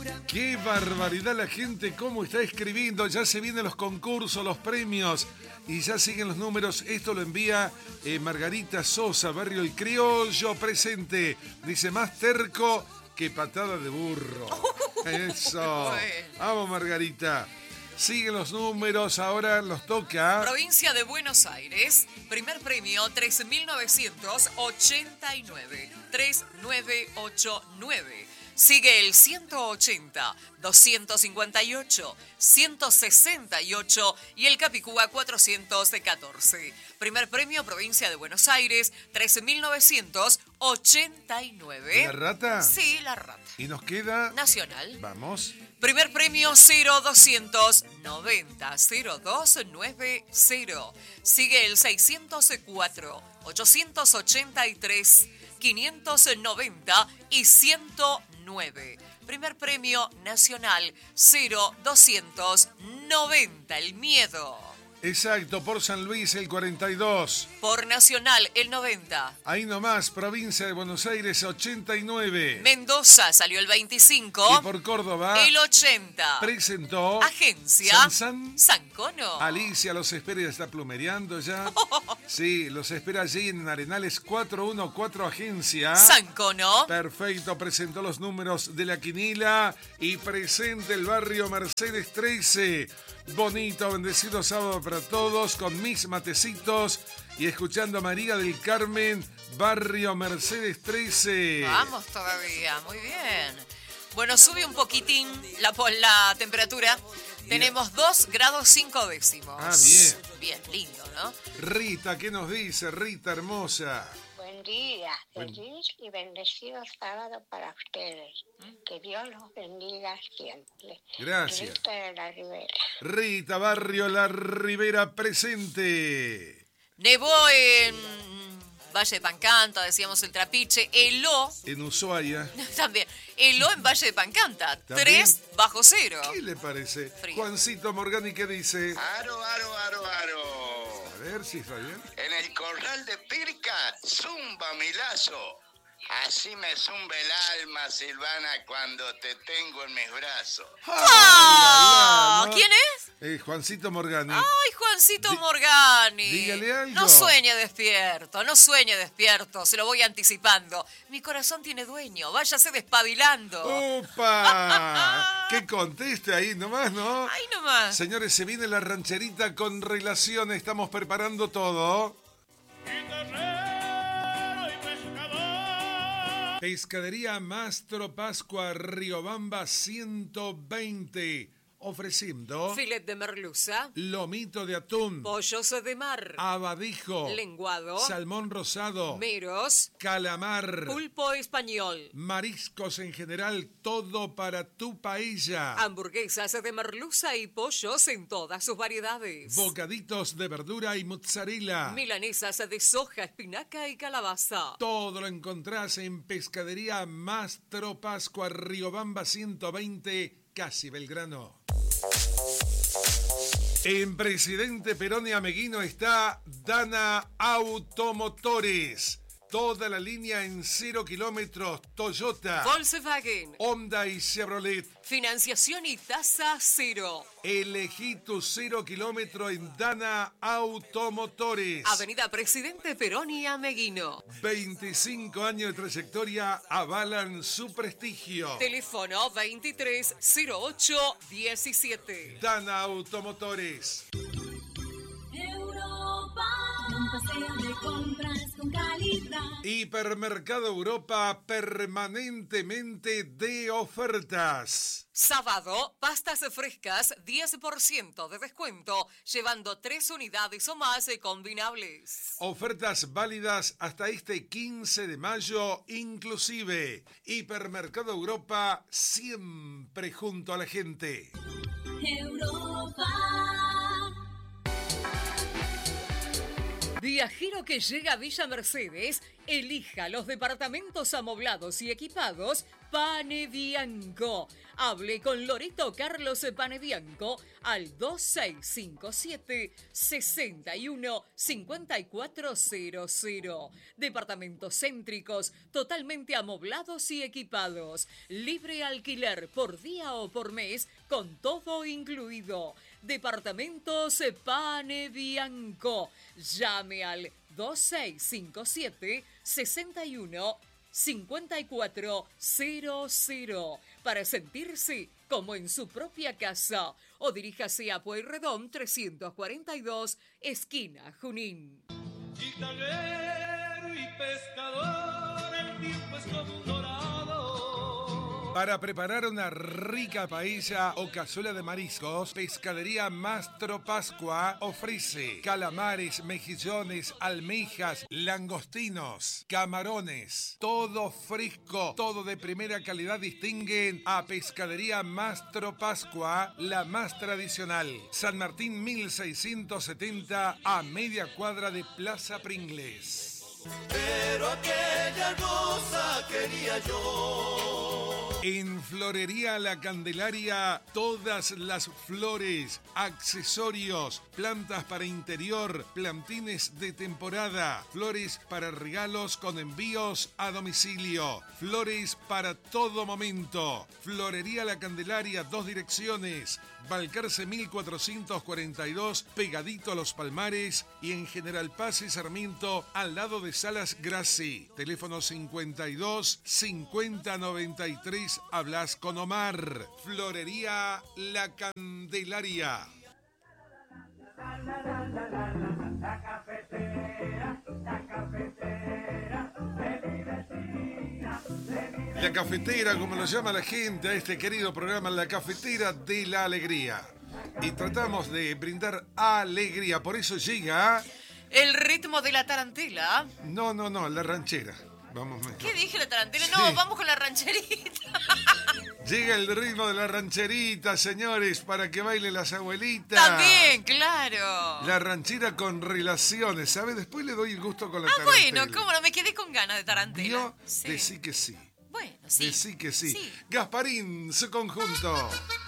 ¡Qué barbaridad la gente! ¿Cómo está escribiendo? Ya se vienen los concursos, los premios y ya siguen los números. Esto lo envía Margarita Sosa, Barrio El Criollo, presente. Dice, más terco que patada de burro. Eso. Vamos, Margarita. Siguen los números, ahora nos toca... Provincia de Buenos Aires, primer premio 3.989, 3989. Sigue el 180, 258, 168 y el Capicúa 414. Primer premio Provincia de Buenos Aires, 13.989. ¿La rata? Sí, la rata. Y nos queda... Nacional. Vamos. Primer premio 0290, 0290. Sigue el 604, 883, 590 y 109. Primer premio nacional 0290, el miedo. Exacto, por San Luis el 42. Por nacional el 90. Ahí nomás, provincia de Buenos Aires 89. Mendoza salió el 25. Y por Córdoba el 80. Presentó Agencia San Sancono. Alicia los espera, ya está plumereando ya. Sí, los espera allí en Arenales 414 Agencia Sancono. Perfecto, presentó los números de la quinila y presente el barrio Mercedes 13. Bonito, bendecido sábado para todos con mis matecitos y escuchando a María del Carmen, barrio Mercedes 13. Vamos todavía, muy bien. Bueno, sube un poquitín la temperatura. Tenemos 2 grados 5 décimos. Ah, bien. Bien, lindo, ¿no? Rita, ¿qué nos dice? Rita hermosa. Buen día, feliz y bendecido sábado para ustedes. Que Dios los bendiga siempre. Gracias. Rita de la Ribera. Rita, barrio La Ribera, presente. Nevó en Valle de Pancanta, decíamos el Trapiche, heló. En Ushuaia. También, heló en Valle de Pancanta, ¿También? 3 bajo cero. ¿Qué le parece? Frío. Juancito Morgani, ¿qué dice? Aro. A ver si está bien. En el corral de Pirca, zumba mi lazo. Así me zumba el alma, Silvana, cuando te tengo en mis brazos. ¡Ah! ¿no? ¿Quién es? Juancito Morgani. ¡Ay, Juancito Morgani! dígale algo. No sueñe despierto, se lo voy anticipando. Mi corazón tiene dueño, váyase despabilando. ¡Opa! Que conteste ahí nomás, ¿no? ¡Ay, nomás! Señores, se viene la rancherita con relación, estamos preparando todo. Pescadería Mastro Pascua Riobamba 120, ofreciendo Filet de merluza, lomito de atún, pollos de mar, abadijo, lenguado, salmón rosado, meros, calamar, pulpo español, mariscos en general, todo para tu paella. hamburguesas de merluza y pollos en todas sus variedades. Bocaditos de verdura y mozzarella. Milanesas de soja, espinaca y calabaza. Todo lo encontrás en Pescadería Mastro Pascua Riobamba 120, casi Belgrano. En Presidente Perón y Ameguino está Dana Automotores. Toda la línea en 0 kilómetros, Toyota, Volkswagen, Honda y Chevrolet. financiación y tasa cero. Elegí tu 0 kilómetro en Dana Automotores. Avenida Presidente Perón y Ameguino. 25 años de trayectoria avalan su prestigio. Teléfono 230817. Dana Automotores. Un paseo de compras con calidad. Hipermercado Europa, permanentemente de ofertas. Sábado, pastas frescas, 10% de descuento, llevando 3 unidades o más combinables. Ofertas válidas hasta este 15 de mayo inclusive. Hipermercado Europa, siempre junto a la gente. Europa. Viajero que llega a Villa Mercedes, elija los departamentos amoblados y equipados Pane Bianco. Hable con Loreto Carlos Pane Bianco al 2657-615400. Departamentos céntricos totalmente amoblados y equipados. Libre alquiler por día o por mes con todo incluido. Departamentos Pane Bianco. Llame al 2657-615400 para sentirse como en su propia casa. O diríjase a Pueyrredón 342, esquina Junín. Guitarrero y pescador, el tiempo es como un dorado. Para preparar una rica paella o cazuela de mariscos, Pescadería Mastro Pascua ofrece calamares, mejillones, almejas, langostinos, camarones. Todo fresco, todo de primera calidad distinguen a Pescadería Mastro Pascua, la más tradicional. San Martín 1670, a media cuadra de Plaza Pringles. Pero aquella cosa quería yo. En Florería La Candelaria, todas las flores, accesorios, plantas para interior, plantines de temporada, flores para regalos con envíos a domicilio, flores para todo momento. Florería La Candelaria, 2 direcciones, Balcarce 1442, pegadito a Los Palmares, y en General Paz y Sarmiento, al lado de Salas Grassi. Teléfono 52 50 93. Hablas con Omar. Florería La Candelaria. La cafetera de mi vecina, La cafetera, como lo llama la gente a este querido programa, la cafetera de la alegría. Y tratamos de brindar alegría, por eso llega... El ritmo de la tarantela. No, la ranchera. Vamos mejor. ¿Qué dije la tarantela? Sí. No, vamos con la rancherita. Llega el ritmo de la rancherita, señores, para que baile las abuelitas. También, claro. La ranchera con relaciones, ¿sabes? Después le doy el gusto con la tarantela. Bueno, ¿cómo no? Me quedé con ganas de tarantela. ¿Vio? Sí. Decí que sí. Bueno, sí. Decí que sí. Sí. Gasparín, su conjunto.